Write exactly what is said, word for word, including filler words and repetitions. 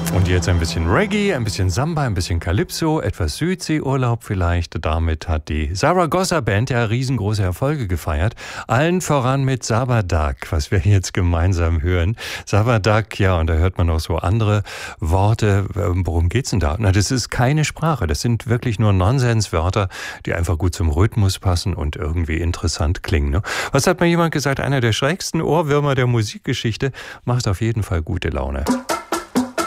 Und jetzt ein bisschen Reggae, ein bisschen Samba, ein bisschen Calypso, etwas Südseeurlaub vielleicht. Damit hat die Zaragoza Band ja riesengroße Erfolge gefeiert. Allen voran mit Sabadak, was wir jetzt gemeinsam hören. Sabadak, ja, und da hört man auch so andere Worte. Worum geht's denn da? Na, das ist keine Sprache. Das sind wirklich nur Nonsenswörter, die einfach gut zum Rhythmus passen und irgendwie interessant klingen. Ne? Was hat mir jemand gesagt? Einer der schrägsten Ohrwürmer der Musikgeschichte, macht auf jeden Fall gute Laune.